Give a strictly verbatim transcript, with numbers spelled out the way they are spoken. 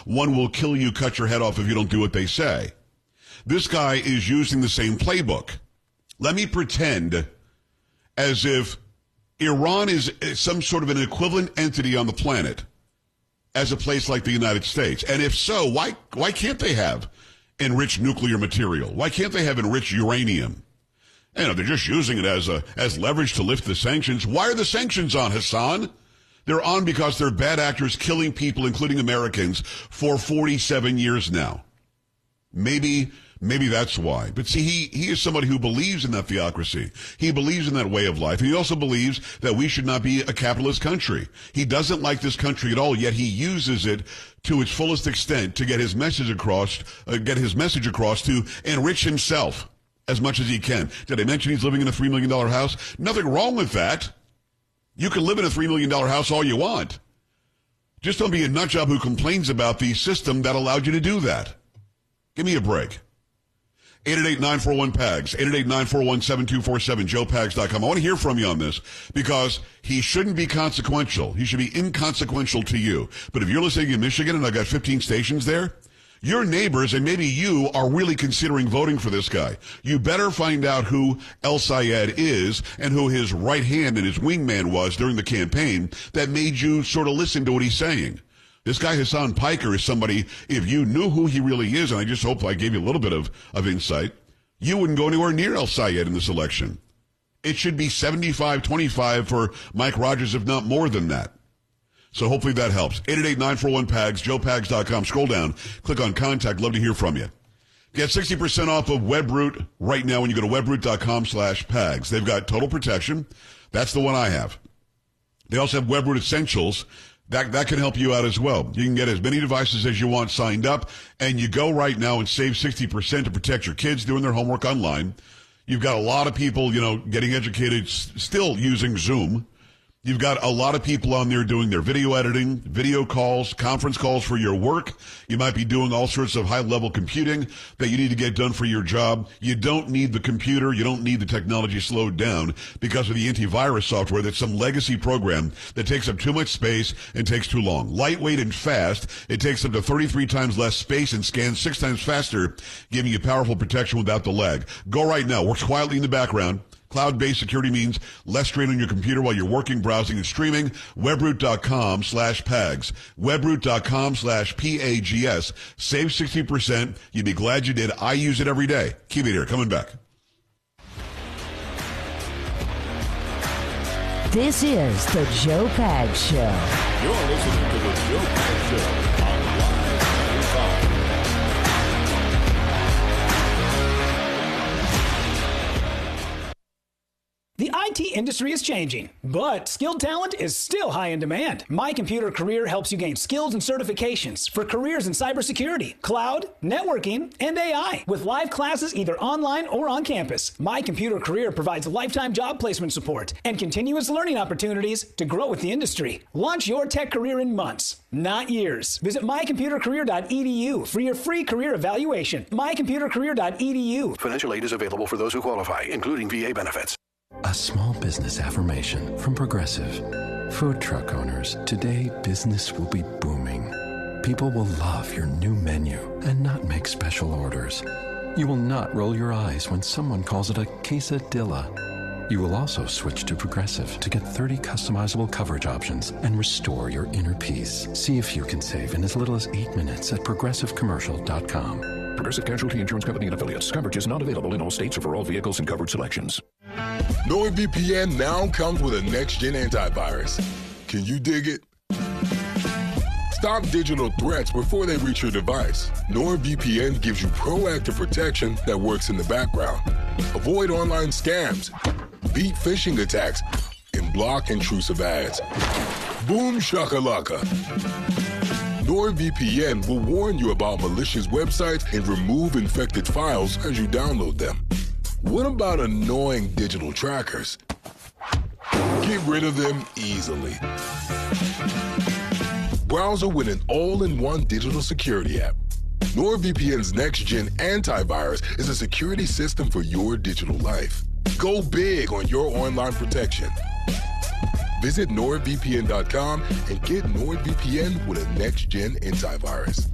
one will kill you, cut your head off if you don't do what they say. This guy is using the same playbook. Let me pretend as if Iran is some sort of an equivalent entity on the planet as a place like the United States. And if so, why why can't they have enriched nuclear material? Why can't they have enriched uranium? You know, they're just using it as a as leverage to lift the sanctions. Why are the sanctions on, Hassan? They're on because they're bad actors killing people, including Americans, for forty-seven years now. Maybe Maybe that's why. But see, he, he is somebody who believes in that theocracy. He believes in that way of life. And he also believes that we should not be a capitalist country. He doesn't like this country at all, yet he uses it to its fullest extent to get his message across, uh, get his message across to enrich himself as much as he can. Did I mention he's living in a three million dollars house? Nothing wrong with that. You can live in a three million dollars house all you want. Just don't be a nutjob who complains about the system that allowed you to do that. Give me a break. eight eight eight, nine four one, P A G S, eight eight eight, nine four one, seven two four seven, joe pags dot com. I want to hear from you on this because he shouldn't be consequential. He should be inconsequential to you. But if you're listening in Michigan and I've got fifteen stations there, your neighbors and maybe you are really considering voting for this guy. You better find out who El Sayed is and who his right hand and his wingman was during the campaign that made you sort of listen to what he's saying. This guy, Hassan Piker, is somebody, if you knew who he really is, and I just hope I gave you a little bit of, of insight, you wouldn't go anywhere near El Sayed in this election. It should be seventy-five twenty-five for Mike Rogers, if not more than that. So hopefully that helps. eight eight eight, nine four one, P A G S, joe pags dot com. Scroll down, click on contact. Love to hear from you. Get sixty percent off of WebRoot right now when you go to webroot dot com slash pags. They've got total protection. That's the one I have. They also have WebRoot Essentials. That that can help you out as well. You can get as many devices as you want signed up, and you go right now and save sixty percent to protect your kids doing their homework online. You've got a lot of people, you know, getting educated s- still using Zoom. You've got a lot of people on there doing their video editing, video calls, conference calls for your work. You might be doing all sorts of high-level computing that you need to get done for your job. You don't need the computer. You don't need the technology slowed down because of the antivirus software that's some legacy program that takes up too much space and takes too long. Lightweight and fast, it takes up to thirty-three times less space and scans six times faster, giving you powerful protection without the lag. Go right now. Works quietly in the background. Cloud-based security means less strain on your computer while you're working, browsing, and streaming. webroot dot com slash pags. webroot dot com slash P A G S. Save sixty percent. You'd be glad you did. I use it every day. Keep it here. Coming back. This is the Joe Pags Show. You're listening to the Joe Pags Show on Live ninety-five. The I T industry is changing, but skilled talent is still high in demand. My Computer Career helps you gain skills and certifications for careers in cybersecurity, cloud, networking, and A I. With live classes either online or on campus, My Computer Career provides lifetime job placement support and continuous learning opportunities to grow with the industry. Launch your tech career in months, not years. Visit my computer career dot e d u for your free career evaluation. my computer career dot e d u. Financial aid is available for those who qualify, including V A benefits. A small business affirmation from Progressive. Food truck owners, today business will be booming. People will love your new menu and not make special orders. You will not roll your eyes when someone calls it a quesadilla. You will also switch to Progressive to get thirty customizable coverage options and restore your inner peace. See if you can save in as little as eight minutes at progressive commercial dot com. Progressive Casualty Insurance Company and Affiliates. Coverage is not available in all states or for all vehicles and covered selections. NordVPN now comes with a next-gen antivirus. Can you dig it? Stop digital threats before they reach your device. NordVPN gives you proactive protection that works in the background. Avoid online scams, beat phishing attacks, and block intrusive ads. Boom shakalaka. NordVPN will warn you about malicious websites and remove infected files as you download them. What about annoying digital trackers? Get rid of them easily. Browser with an all-in-one digital security app. NordVPN's next-gen antivirus is a security system for your digital life. Go big on your online protection. Visit nord v p n dot com and get NordVPN with a next-gen antivirus.